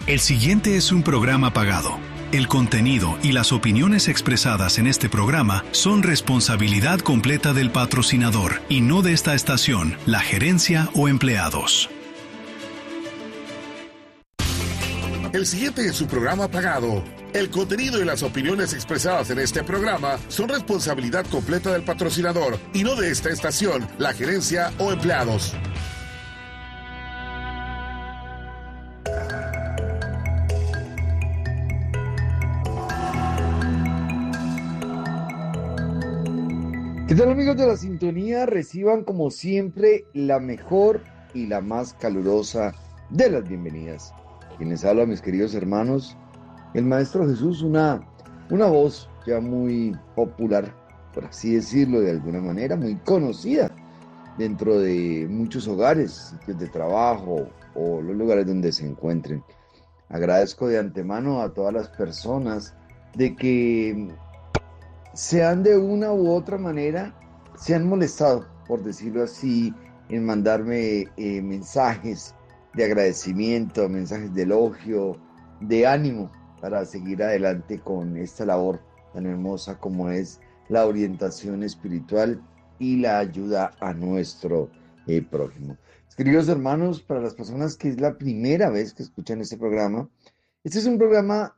El siguiente es un programa pagado. El contenido y las opiniones expresadas en este programa son responsabilidad completa del patrocinador y no de esta estación, la gerencia o empleados. El siguiente es un programa pagado. El contenido y las opiniones expresadas en este programa son responsabilidad completa del patrocinador y no de esta estación, la gerencia o empleados. ¿Qué tal, amigos de la sintonía? Reciban como siempre la mejor y la más calurosa de las bienvenidas. Quienes hablan, mis queridos hermanos, el Maestro Jesús, una voz ya muy popular, por así decirlo, de alguna manera, muy conocida dentro de muchos hogares, sitios de trabajo o los lugares donde se encuentren. Agradezco de antemano a todas las personas de que sean de una u otra manera, se han molestado, por decirlo así, en mandarme mensajes de agradecimiento, mensajes de elogio, de ánimo para seguir adelante con esta labor tan hermosa como es la orientación espiritual y la ayuda a nuestro prójimo. Queridos hermanos, para las personas que es la primera vez que escuchan este programa, este es un programa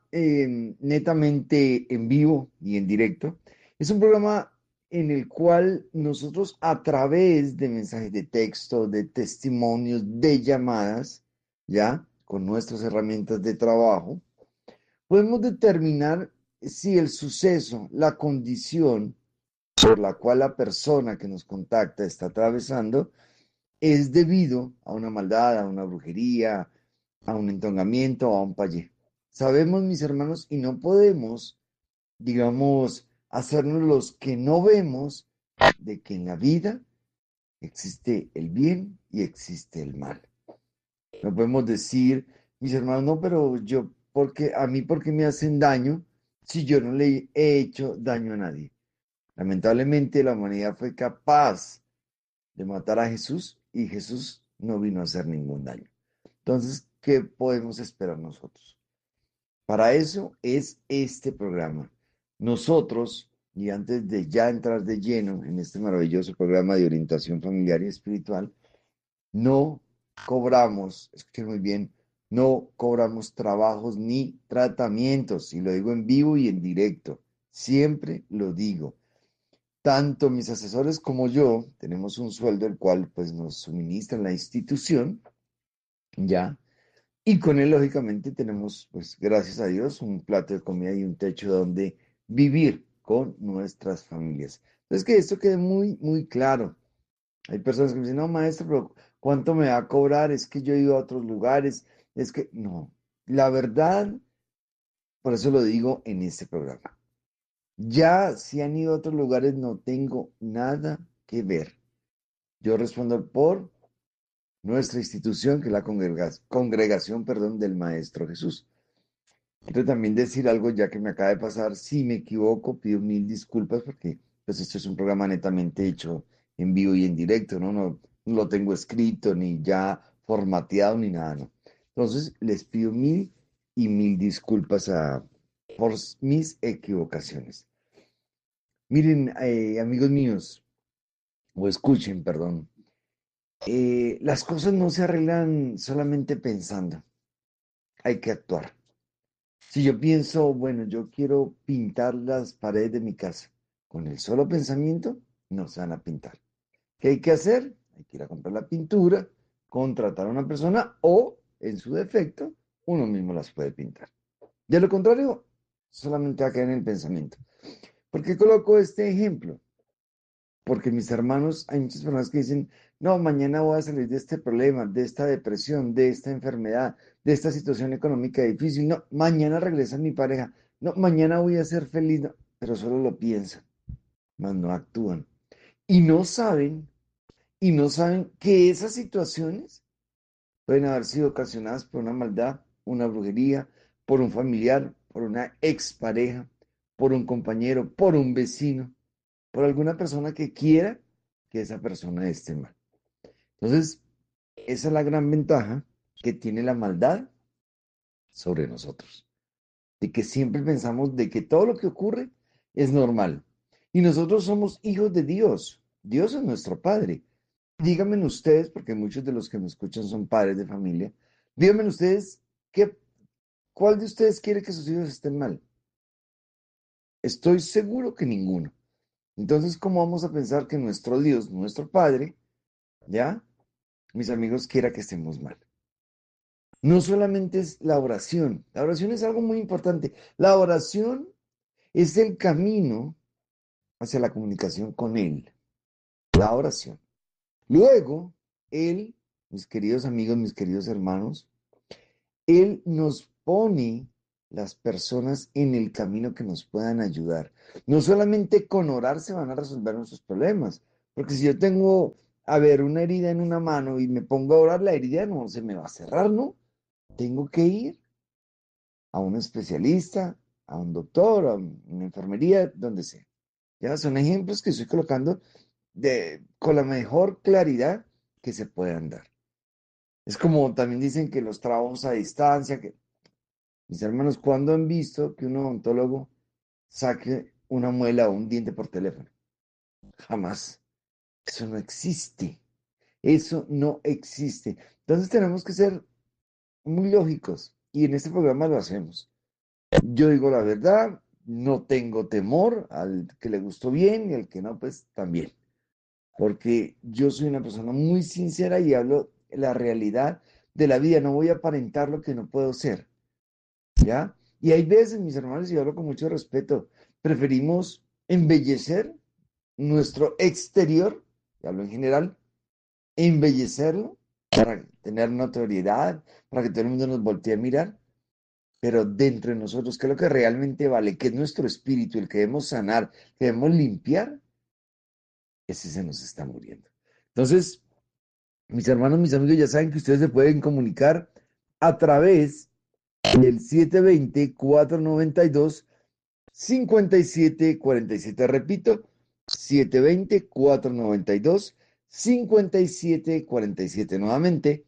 netamente en vivo y en directo. Es un programa en el cual nosotros, a través de mensajes de texto, de testimonios, de llamadas, ya con nuestras herramientas de trabajo, podemos determinar si el suceso, la condición por la cual la persona que nos contacta está atravesando es debido a una maldad, a una brujería, a un entongamiento o a un payé. Sabemos, mis hermanos, y no podemos, digamos, hacernos los que no vemos de que en la vida existe el bien y existe el mal. No podemos decir, mis hermanos, no, pero yo, ¿por qué me hacen daño si yo no le he hecho daño a nadie? Lamentablemente la humanidad fue capaz de matar a Jesús y Jesús no vino a hacer ningún daño. Entonces, ¿qué podemos esperar nosotros? Para eso es este programa. Nosotros, y antes de ya entrar de lleno en este maravilloso programa de orientación familiar y espiritual, no cobramos, escuchen muy bien, no cobramos trabajos ni tratamientos, y lo digo en vivo y en directo, siempre lo digo. Tanto mis asesores como yo tenemos un sueldo el cual pues nos suministra la institución, ya. Y con él, lógicamente, tenemos, pues, gracias a Dios, un plato de comida y un techo donde vivir con nuestras familias. Entonces, que esto quede muy, muy claro. Hay personas que me dicen, no, maestro, pero ¿cuánto me va a cobrar? Es que yo he ido a otros lugares. Es que, no. La verdad, por eso lo digo en este programa. Ya si han ido a otros lugares, no tengo nada que ver. Yo respondo por nuestra institución, que es la congregación, perdón, del Maestro Jesús. Quiero también decir algo ya que me acaba de pasar. Si me equivoco, pido mil disculpas porque pues esto es un programa netamente hecho en vivo y en directo, ¿no? No lo tengo escrito, ni ya formateado, ni nada, ¿no? Entonces, les pido mil y mil disculpas por mis equivocaciones. Miren, amigos míos, o escuchen, perdón, las cosas no se arreglan solamente pensando, hay que actuar. Si yo pienso, bueno, yo quiero pintar las paredes de mi casa, con el solo pensamiento no se van a pintar. ¿Qué hay que hacer? Hay que ir a comprar la pintura, contratar a una persona o, en su defecto, uno mismo las puede pintar. De lo contrario, solamente va a quedar en el pensamiento. ¿Por qué coloco este ejemplo? Porque mis hermanos, hay muchas personas que dicen, no, mañana voy a salir de este problema, de esta depresión, de esta enfermedad, de esta situación económica difícil. No, mañana regresa mi pareja. No, mañana voy a ser feliz. No, pero solo lo piensan, mas no actúan. Y no saben que esas situaciones pueden haber sido ocasionadas por una maldad, una brujería, por un familiar, por una expareja, por un compañero, por un vecino, por alguna persona que quiera que esa persona esté mal. Entonces, esa es la gran ventaja que tiene la maldad sobre nosotros, de que siempre pensamos de que todo lo que ocurre es normal. Y nosotros somos hijos de Dios. Dios es nuestro Padre. Díganme ustedes, porque muchos de los que me escuchan son padres de familia, díganme ustedes, ¿qué, ¿cuál de ustedes quiere que sus hijos estén mal? Estoy seguro que ninguno. Entonces, ¿cómo vamos a pensar que nuestro Dios, nuestro Padre, ya, mis amigos, quiera que estemos mal? No solamente es la oración es algo muy importante. La oración es el camino hacia la comunicación con Él, la oración. Luego, Él, mis queridos amigos, mis queridos hermanos, Él nos pone las personas en el camino que nos puedan ayudar. No solamente con orar se van a resolver nuestros problemas, porque si yo tengo, a ver, una herida en una mano y me pongo a orar, la herida no se me va a cerrar, ¿no? Tengo que ir a un especialista, a un doctor, a una enfermería, donde sea. Ya son ejemplos que estoy colocando con la mejor claridad que se puedan dar. Es como también dicen que los trabajos a distancia, que mis hermanos, ¿cuándo han visto que un odontólogo saque una muela o un diente por teléfono? Jamás. Eso no existe. Eso no existe. Entonces tenemos que ser muy lógicos y en este programa lo hacemos. Yo digo la verdad, no tengo temor al que le gustó bien y al que no, pues también. Porque yo soy una persona muy sincera y hablo la realidad de la vida. No voy a aparentar lo que no puedo ser. ¿Ya? Y hay veces, mis hermanos, y hablo con mucho respeto, preferimos embellecer nuestro exterior, y hablo en general, embellecerlo para tener notoriedad, para que todo el mundo nos voltee a mirar, pero dentro de nosotros, ¿qué es lo que realmente vale? Que es nuestro espíritu, el que debemos sanar, que debemos limpiar, ese se nos está muriendo. Entonces, mis hermanos, mis amigos, ya saben que ustedes se pueden comunicar a través del 720-492-5747. Repito, 720-492-5747. Nuevamente,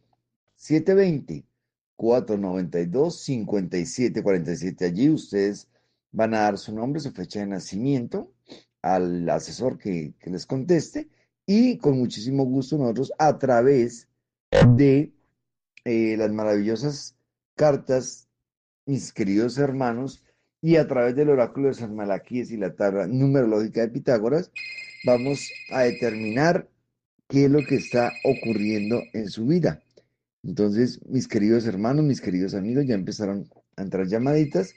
720-492-5747. Allí ustedes van a dar su nombre, su fecha de nacimiento al asesor que les conteste y con muchísimo gusto nosotros a través de las maravillosas cartas, mis queridos hermanos, y a través del oráculo de San Malaquíes y la tabla numerológica de Pitágoras, vamos a determinar qué es lo que está ocurriendo en su vida. Entonces, mis queridos hermanos, mis queridos amigos, ya empezaron a entrar llamaditas.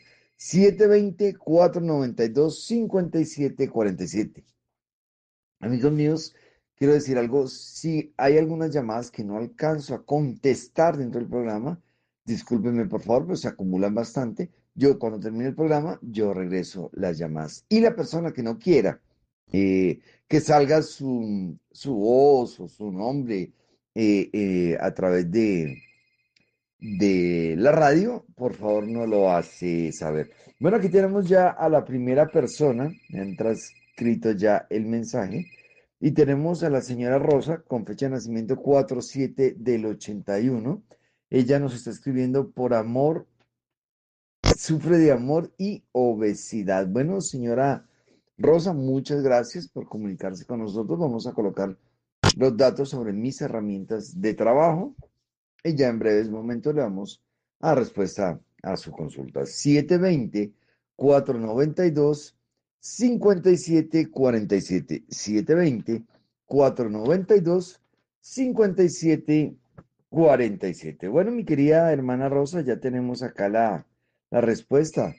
720-492-5747. Amigos míos, quiero decir algo. Si hay algunas llamadas que no alcanzo a contestar dentro del programa, discúlpenme por favor, pero se acumulan bastante. Yo cuando termine el programa, yo regreso las llamadas. Y la persona que no quiera que salga su voz o su nombre a través de la radio, por favor no lo hace saber. Bueno, aquí tenemos ya a la primera persona, me han transcrito ya el mensaje, y tenemos a la señora Rosa con fecha de nacimiento 47 del 81. Ella nos está escribiendo por amor, sufre de amor y obesidad. Bueno, señora Rosa, muchas gracias por comunicarse con nosotros. Vamos a colocar los datos sobre mis herramientas de trabajo. Y ya en breves momentos le damos a respuesta a su consulta. 720-492-5747. 720-492-5747. Bueno, mi querida hermana Rosa, ya tenemos acá la respuesta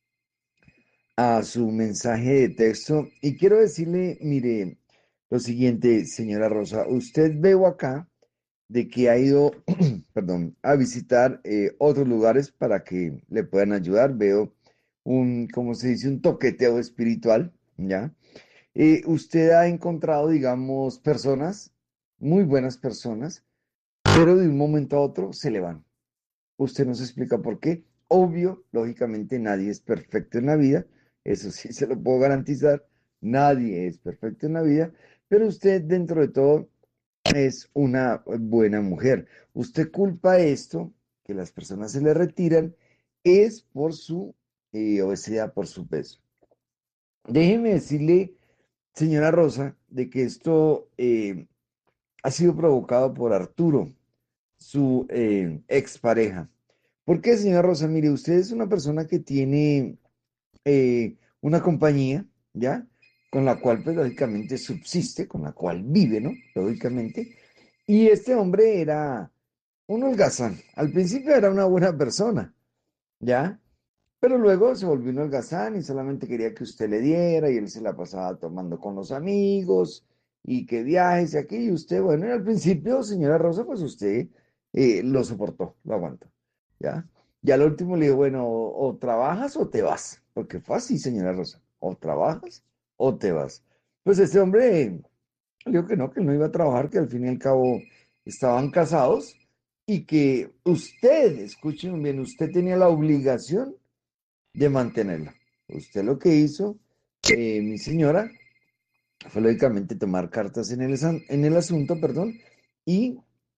a su mensaje de texto. Y quiero decirle, mire, lo siguiente, señora Rosa, usted veo acá de que ha ido, perdón, a visitar otros lugares para que le puedan ayudar. Veo como se dice, un toqueteo espiritual, ¿ya? Usted ha encontrado, digamos, personas, muy buenas personas, pero de un momento a otro se le van. Usted nos explica por qué. Obvio, lógicamente nadie es perfecto en la vida, eso sí se lo puedo garantizar, nadie es perfecto en la vida, pero usted dentro de todo es una buena mujer. Usted culpa esto, que las personas se le retiran, es por su obesidad, por su peso. Déjeme decirle, señora Rosa, de que esto ha sido provocado por Arturo, su expareja. ¿Por qué, señora Rosa? Mire, usted es una persona que tiene una compañía, ¿ya? Con la cual, pues, lógicamente subsiste, con la cual vive, ¿no? Lógicamente. Y este hombre era un holgazán. Al principio era una buena persona, ¿ya? Pero luego se volvió un holgazán y solamente quería que usted le diera y él se la pasaba tomando con los amigos y que viajes y aquí y usted, bueno, y al principio, señora Rosa, pues usted lo soportó, lo aguantó, ¿ya? Y al último le dijo, bueno, o trabajas o te vas, porque fue así, señora Rosa, o trabajas o te vas. Pues este hombre dijo que no iba a trabajar, que al fin y al cabo estaban casados y que usted, escuchen bien, usted tenía la obligación de mantenerla. Usted lo que hizo, mi señora, fue lógicamente tomar cartas en el asunto, perdón, y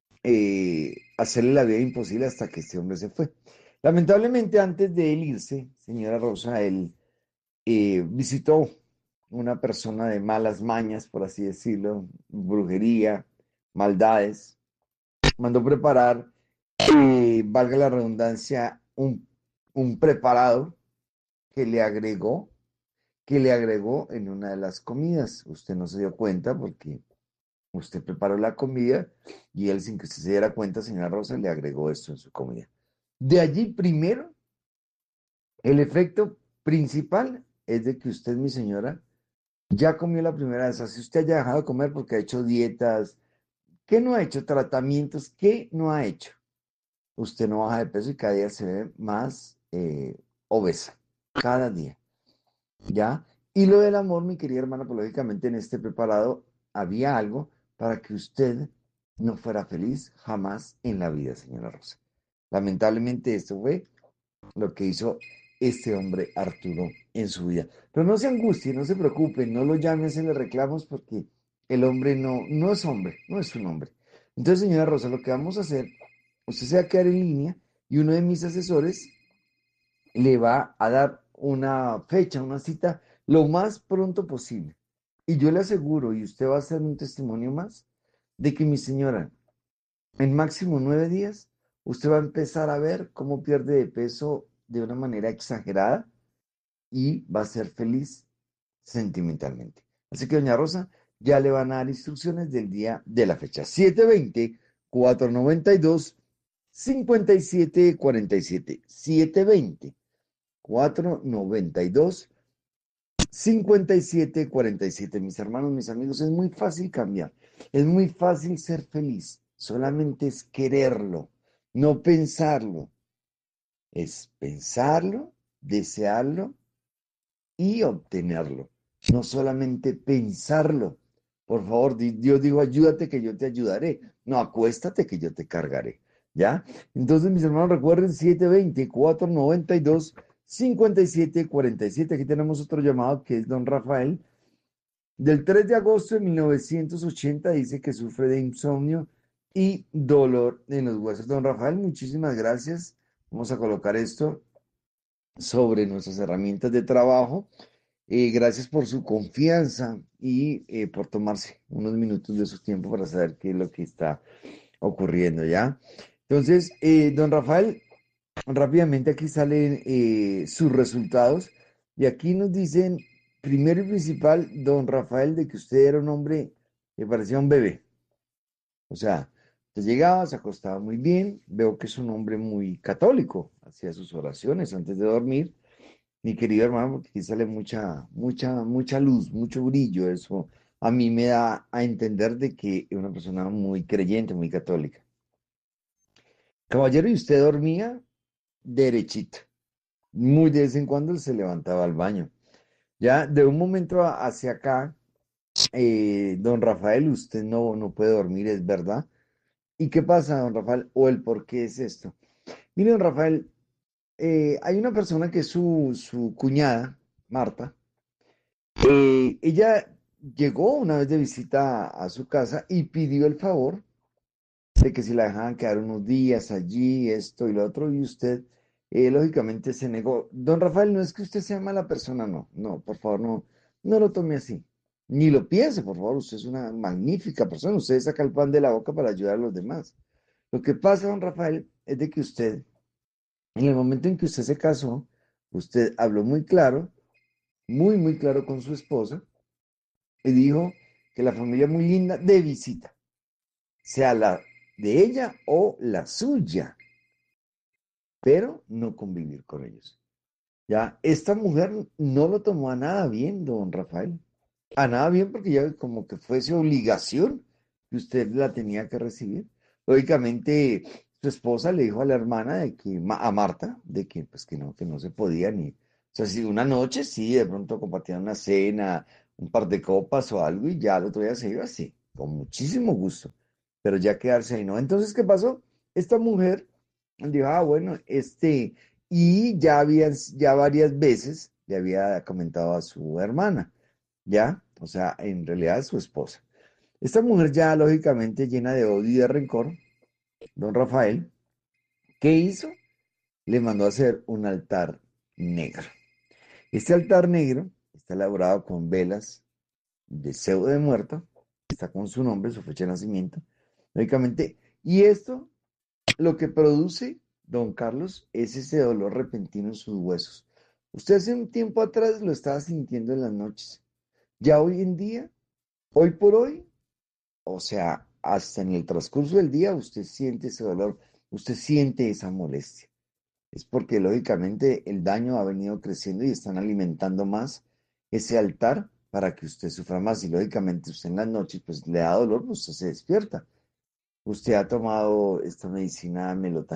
hacerle la vida imposible hasta que este hombre se fue. Lamentablemente, antes de él irse, señora Rosa, él visitó una persona de malas mañas, por así decirlo, brujería, maldades, mandó preparar, valga la redundancia, un preparado que le agregó en una de las comidas. Usted no se dio cuenta porque usted preparó la comida y él, sin que usted se diera cuenta, señora Rosa, le agregó esto en su comida. De allí, primero, el efecto principal es de que usted, mi señora, ya comió la primera vez. Así usted haya dejado de comer porque ha hecho dietas, ¿qué no ha hecho? Tratamientos, ¿qué no ha hecho? Usted no baja de peso y cada día se ve más obesa. Cada día. ¿Ya? Y lo del amor, mi querida hermana, pues lógicamente en este preparado había algo para que usted no fuera feliz jamás en la vida, señora Rosa. Lamentablemente esto fue lo que hizo este hombre Arturo en su vida. Pero no se angustie, no se preocupe, no lo llame a hacerle reclamos porque el hombre no es hombre, no es un hombre. Entonces, señora Rosa, lo que vamos a hacer, usted se va a quedar en línea y uno de mis asesores le va a dar una fecha, una cita, lo más pronto posible. Y yo le aseguro, y usted va a ser un testimonio más, de que mi señora, en máximo 9 días, usted va a empezar a ver cómo pierde de peso de una manera exagerada y va a ser feliz sentimentalmente. Así que, doña Rosa, ya le van a dar instrucciones del día de la fecha. 720-492-5747. 720-492-5747. Mis hermanos, mis amigos, es muy fácil cambiar, es muy fácil ser feliz, solamente es quererlo, no pensarlo, es pensarlo, desearlo y obtenerlo, no solamente pensarlo. Por favor, Dios dijo, ayúdate que yo te ayudaré, no acuéstate que yo te cargaré, ¿ya? Entonces, mis hermanos, recuerden 720-492-5747. Aquí tenemos otro llamado que es don Rafael. Del 3 de agosto de 1980 dice que sufre de insomnio y dolor en los huesos. Don Rafael, muchísimas gracias. Vamos a colocar esto sobre nuestras herramientas de trabajo. Gracias por su confianza y por tomarse unos minutos de su tiempo para saber qué es lo que está ocurriendo, ¿ya? Entonces, don Rafael, rápidamente aquí salen sus resultados y aquí nos dicen, primero y principal, don Rafael, de que usted era un hombre que parecía un bebé. O sea, usted llegaba, se acostaba muy bien, veo que es un hombre muy católico, hacía sus oraciones antes de dormir. Mi querido hermano, porque aquí sale mucha luz, mucho brillo. Eso a mí me da a entender de que es una persona muy creyente, muy católica. Caballero, ¿y usted dormía derechito? Muy de vez en cuando se levantaba al baño. Ya de un momento hacia acá, don Rafael, usted no puede dormir, es verdad. ¿Y qué pasa, don Rafael? ¿O el por qué es esto? Mire, don Rafael, hay una persona que es su cuñada, Marta. Ella llegó una vez de visita a su casa y pidió el favor de que si la dejaban quedar unos días allí, esto y lo otro, y usted lógicamente se negó. Don Rafael, no es que usted sea mala persona, no, no, por favor, no, no lo tome así. Ni lo piense, por favor, usted es una magnífica persona, usted saca el pan de la boca para ayudar a los demás. Lo que pasa, don Rafael, es de que usted, en el momento en que usted se casó, usted habló muy claro, muy claro con su esposa y dijo que la familia muy linda de visita, sea la de ella o la suya, pero no convivir con ellos. Ya, esta mujer no lo tomó a nada bien, don Rafael. A nada bien porque ya como que fuese obligación que usted la tenía que recibir. Lógicamente, su esposa le dijo a la hermana de que, a Marta, de que pues que no se podía ni, o sea, si una noche sí, de pronto compartían una cena, un par de copas o algo y ya el otro día se iba así, con muchísimo gusto, pero ya quedarse ahí no. Entonces, ¿qué pasó? Esta mujer dijo, ah, bueno, y ya varias veces le había comentado a su hermana. ¿Ya? O sea, en realidad es su esposa. Esta mujer ya lógicamente llena de odio y de rencor, don Rafael, ¿qué hizo? Le mandó a hacer un altar negro. Este altar negro está elaborado con velas de pseudo de muerto, está con su nombre, su fecha de nacimiento, lógicamente, y esto lo que produce, don Carlos, es ese dolor repentino en sus huesos. Usted hace un tiempo atrás lo estaba sintiendo en las noches. Ya hoy en día, hoy por hoy, o sea, hasta en el transcurso del día usted siente ese dolor, usted siente esa molestia. Es porque lógicamente el daño ha venido creciendo y están alimentando más ese altar para que usted sufra más. Y lógicamente usted en las noches pues le da dolor, pues usted se despierta. Usted ha tomado esta medicina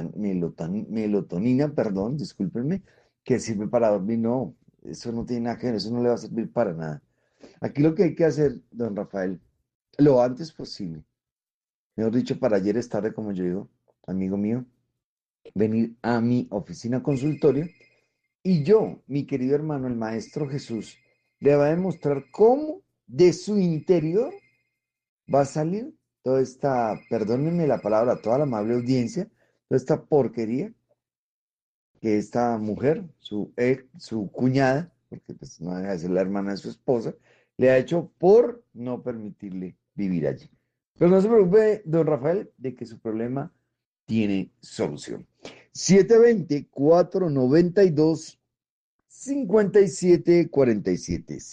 melatonina, perdón, discúlpenme, que sirve para dormir. No, eso no tiene nada que ver, eso no le va a servir para nada. Aquí lo que hay que hacer, don Rafael, lo antes posible, mejor dicho, para ayer es tarde, como yo digo, amigo mío, venir a mi oficina consultorio y yo, mi querido hermano, el Maestro Jesús, le va a demostrar cómo de su interior va a salir toda esta, perdónenme la palabra, toda la amable audiencia, toda esta porquería que esta mujer, su cuñada, porque pues no deja de ser la hermana de su esposa, le ha hecho por no permitirle vivir allí. Pero no se preocupe, don Rafael, de que su problema tiene solución. 720-492-5747.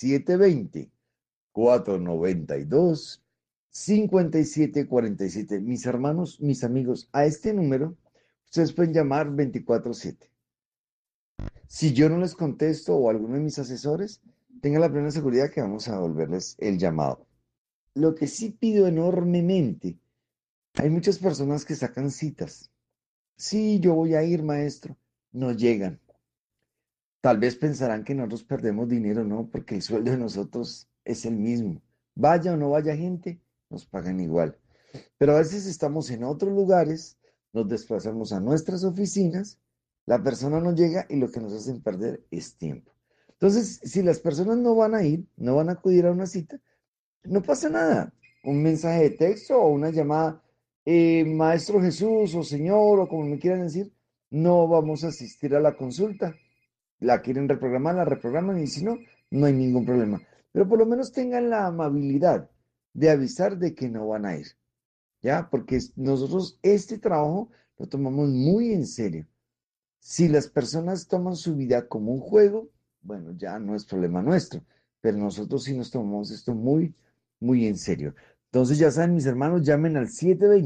720-492-5747. Mis hermanos, mis amigos, a este número ustedes pueden llamar 24/7. Si yo no les contesto o alguno de mis asesores, tengan la plena seguridad que vamos a devolverles el llamado. Lo que sí pido enormemente, hay muchas personas que sacan citas. Sí, yo voy a ir, maestro. No llegan. Tal vez pensarán que nosotros perdemos dinero, no, porque el sueldo de nosotros es el mismo. Vaya o no vaya gente, nos pagan igual. Pero a veces estamos en otros lugares, nos desplazamos a nuestras oficinas, la persona no llega y lo que nos hacen perder es tiempo. Entonces, si las personas no van a ir, no van a acudir a una cita, no pasa nada. Un mensaje de texto o una llamada, Maestro Jesús o Señor o como me quieran decir, no vamos a asistir a la consulta. La quieren reprogramar, la reprograman y si no, no hay ningún problema. Pero por lo menos tengan la amabilidad de avisar de que no van a ir. ¿Ya? Porque nosotros este trabajo lo tomamos muy en serio. Si las personas toman su vida como un juego, bueno, ya no es problema nuestro, pero nosotros sí nos tomamos esto muy en serio. Entonces, ya saben, mis hermanos, llamen al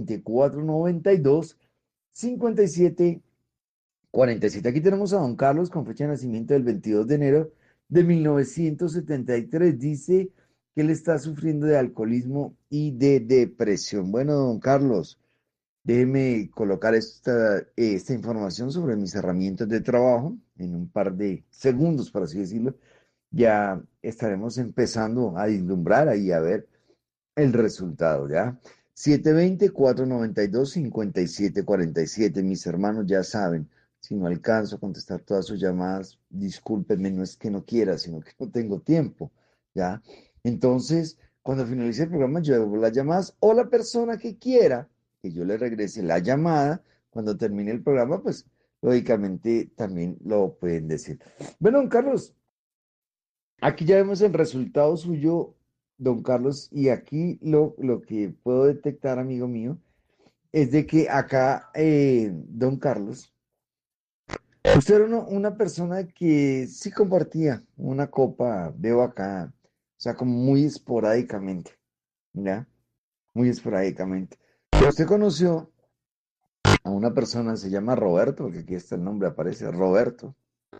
720-492-5747. Aquí tenemos a don Carlos con fecha de nacimiento del 22 de enero de 1973. Dice que él está sufriendo de alcoholismo y de depresión. Bueno, don Carlos, déjeme colocar esta información sobre mis herramientas de trabajo en un par de segundos, por así decirlo. Ya estaremos empezando a vislumbrar ahí a ver el resultado, ¿ya? 720-492-5747. Mis hermanos ya saben, si no alcanzo a contestar todas sus llamadas, discúlpenme, no es que no quiera, sino que no tengo tiempo, ¿ya? Entonces, cuando finalice el programa, yo devuelvo las llamadas o la persona que quiera que yo le regrese la llamada cuando termine el programa, pues lógicamente también lo pueden decir. Bueno, don Carlos, aquí ya vemos el resultado suyo, don Carlos, y aquí lo que puedo detectar, amigo mío, es de que acá, don Carlos, usted era una persona que sí compartía una copa, veo acá, o sea, como muy esporádicamente, ¿ya? Muy esporádicamente. Pero usted conoció a una persona, se llama Roberto, porque aquí está el nombre, aparece Roberto.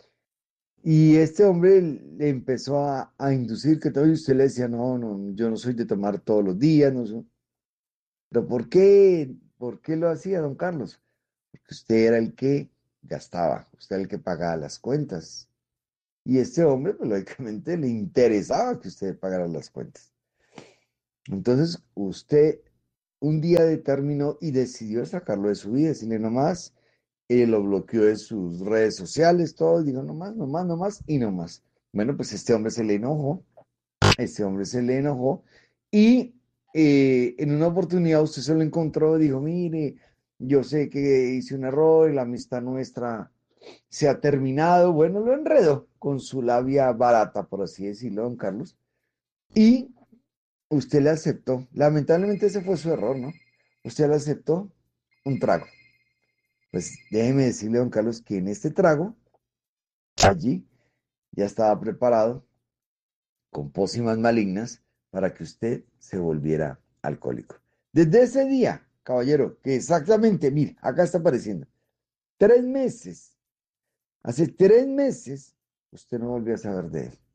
Y este hombre le empezó a inducir que todo, y usted le decía, no, no, yo no soy de tomar todos los días, no soy. Pero ¿por qué? ¿Por qué lo hacía, don Carlos? Porque usted era el que gastaba, usted era el que pagaba las cuentas. Y este hombre, pues lógicamente le interesaba que usted pagara las cuentas. Entonces, usted un día determinó y decidió sacarlo de su vida, decirle nomás, lo bloqueó de sus redes sociales, todo, digo, nomás, nomás, nomás y nomás. Bueno, pues este hombre se le enojó, este hombre se le enojó y en una oportunidad usted se lo encontró, dijo, mire, yo sé que hice un error y la amistad nuestra se ha terminado. Bueno, lo enredó con su labia barata, por así decirlo, don Carlos, y usted le aceptó. Lamentablemente ese fue su error, ¿no? Usted le aceptó un trago. Pues déjeme decirle, don Carlos, que en este trago, allí ya estaba preparado con pócimas malignas para que usted se volviera alcohólico. Desde ese día, caballero, que exactamente, mire, acá está apareciendo, 3 meses, hace 3 meses, usted no volvió a saber de él,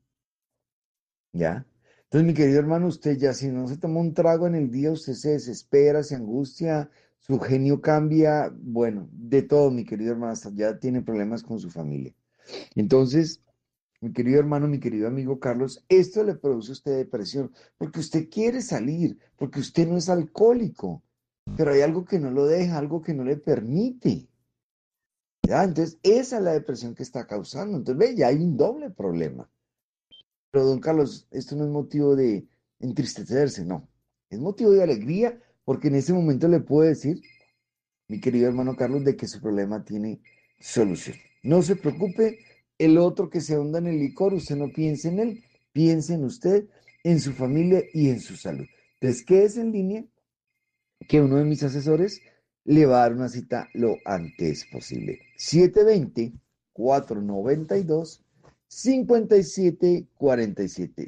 ¿ya? Entonces, mi querido hermano, usted ya si no se toma un trago en el día, usted se desespera, se angustia, su genio cambia, bueno, de todo, mi querido hermano, hasta ya tiene problemas con su familia. Entonces, mi querido hermano, mi querido amigo Carlos, esto le produce a usted depresión, porque usted quiere salir, porque usted no es alcohólico, pero hay algo que no lo deja, algo que no le permite. ¿Ya? Entonces, esa es la depresión que está causando. Entonces, ve, ya hay un doble problema. Pero, don Carlos, esto no es motivo de entristecerse, no. Es motivo de alegría, porque en ese momento le puedo decir, mi querido hermano Carlos, de que su problema tiene solución. No se preocupe, el otro que se ahonda en el licor, usted no piense en él, piense en usted, en su familia y en su salud. Entonces, quédese en línea, que uno de mis asesores le va a dar una cita lo antes posible. 720-492-5747.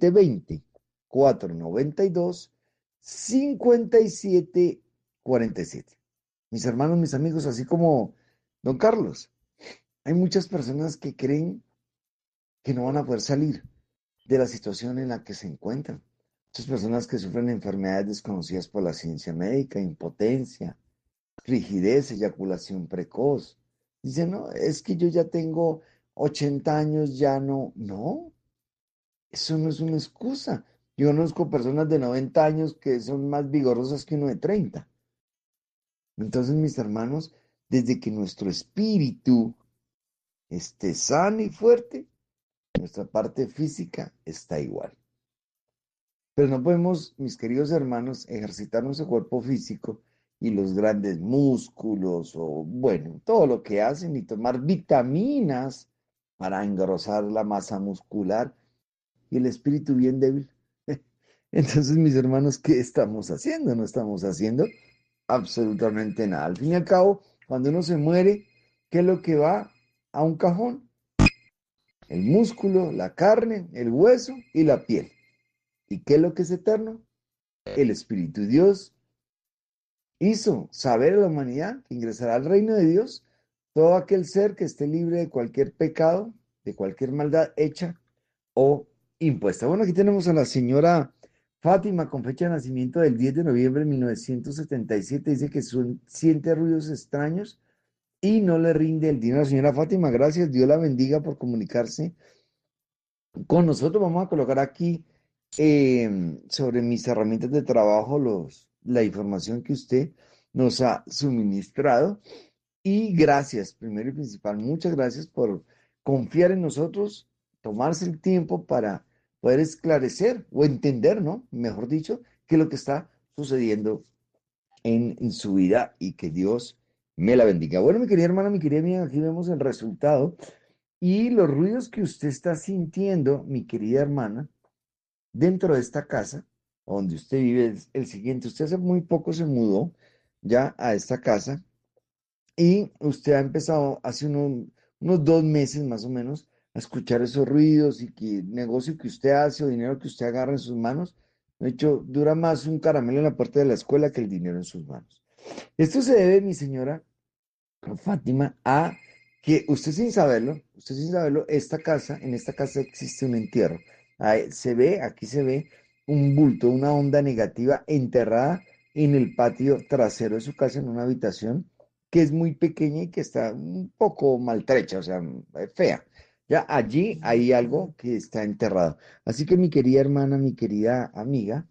720-492-5747. Mis hermanos, mis amigos, así como don Carlos, hay muchas personas que creen que no van a poder salir de la situación en la que se encuentran. Muchas personas que sufren enfermedades desconocidas por la ciencia médica, impotencia, rigidez, eyaculación precoz. Dicen, no, es que yo ya tengo 80 años, ya no. No, eso no es una excusa. Yo conozco personas de 90 años que son más vigorosas que uno de 30. Entonces, mis hermanos, desde que nuestro espíritu esté sano y fuerte, nuestra parte física está igual. Pero no podemos, mis queridos hermanos, ejercitar nuestro cuerpo físico y los grandes músculos o, bueno, todo lo que hacen y tomar vitaminas para engrosar la masa muscular y el espíritu bien débil. Entonces, mis hermanos, ¿qué estamos haciendo? No estamos haciendo absolutamente nada. Al fin y al cabo, cuando uno se muere, ¿qué es lo que va a un cajón? El músculo, la carne, el hueso y la piel. ¿Y qué es lo que es eterno? El Espíritu. Dios hizo saber a la humanidad que ingresará al reino de Dios todo aquel ser que esté libre de cualquier pecado, de cualquier maldad hecha o impuesta. Bueno, aquí tenemos a la señora Fátima con fecha de nacimiento del 10 de noviembre de 1977. Dice que siente ruidos extraños y no le rinde el dinero. Señora Fátima, gracias. Dios la bendiga por comunicarse con nosotros. Vamos a colocar aquí sobre mis herramientas de trabajo la información que usted nos ha suministrado. Y gracias, primero y principal, muchas gracias por confiar en nosotros, tomarse el tiempo para poder esclarecer o entender, ¿no? Mejor dicho, qué es lo que está sucediendo en su vida y que Dios me la bendiga. Bueno, mi querida hermana, mi querida amiga, aquí vemos el resultado y los ruidos que usted está sintiendo, mi querida hermana, dentro de esta casa donde usted vive es el siguiente. Usted hace muy poco se mudó ya a esta casa y usted ha empezado hace unos 2 meses más o menos a escuchar esos ruidos y que el negocio que usted hace o dinero que usted agarra en sus manos, de hecho, dura más un caramelo en la puerta de la escuela que el dinero en sus manos. Esto se debe, mi señora Fátima, a que usted sin saberlo, en esta casa existe un entierro. Aquí se ve un bulto, una onda negativa enterrada en el patio trasero de su casa, en una habitación que es muy pequeña y que está un poco maltrecha, o sea, fea. Ya allí hay algo que está enterrado. Así que mi querida hermana, mi querida amiga,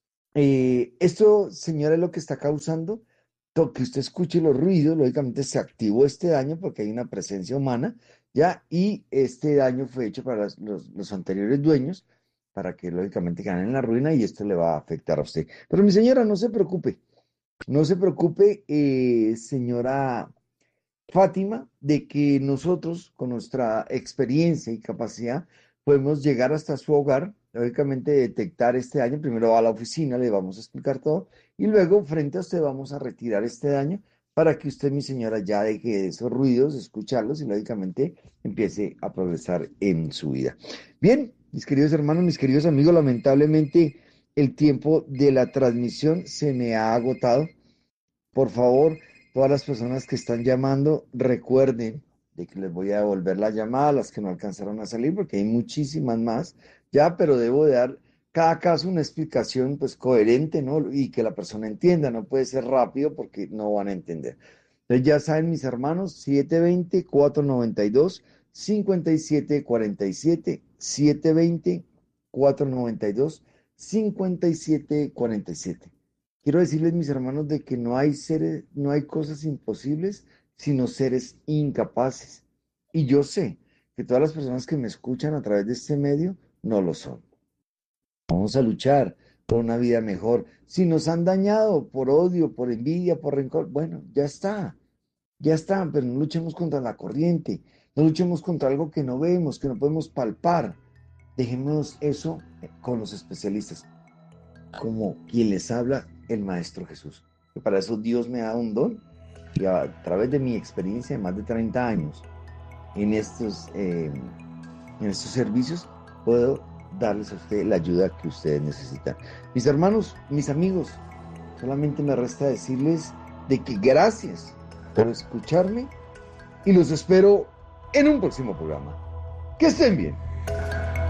esto, señora, es lo que está causando que usted escuche los ruidos. Lógicamente se activó este daño porque hay una presencia humana, ¿ya? Y este daño fue hecho para los anteriores dueños, para que lógicamente quedan en la ruina y esto le va a afectar a usted. Pero mi señora, no se preocupe, no se preocupe, señora Fátima, de que nosotros, con nuestra experiencia y capacidad, podemos llegar hasta su hogar, lógicamente detectar este daño. Primero va a la oficina, le vamos a explicar todo, y luego frente a usted vamos a retirar este daño para que usted, mi señora, ya deje esos ruidos, escucharlos y lógicamente empiece a progresar en su vida. Bien, mis queridos hermanos, mis queridos amigos, lamentablemente el tiempo de la transmisión se me ha agotado. Por favor, todas las personas que están llamando, recuerden de que les voy a devolver la llamada a las que no alcanzaron a salir, porque hay muchísimas más ya, pero debo de dar cada caso una explicación pues coherente, ¿no? Y que la persona entienda, no puede ser rápido porque no van a entender. Entonces ya saben, mis hermanos, 720-492-5747, 720-492-5747. Quiero decirles, mis hermanos, de que no hay cosas imposibles, sino seres incapaces. Y yo sé que todas las personas que me escuchan a través de este medio no lo son. Vamos a luchar por una vida mejor. Si nos han dañado por odio, por envidia, por rencor, bueno, ya está, pero no luchemos contra la corriente, no luchemos contra algo que no vemos, que no podemos palpar. Dejemos eso con los especialistas, como quien les habla, el Maestro Jesús. Que para eso Dios me ha dado un don y a través de mi experiencia de más de 30 años en estos servicios puedo darles a usted la ayuda que ustedes necesitan. Mis hermanos, mis amigos, solamente me resta decirles de que gracias por escucharme y los espero en un próximo programa. Que estén bien.